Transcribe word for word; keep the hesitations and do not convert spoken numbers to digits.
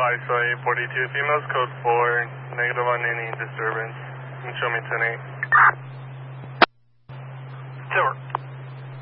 I saw eight forty-two females, code four, negative on any disturbance. And show me ten eight.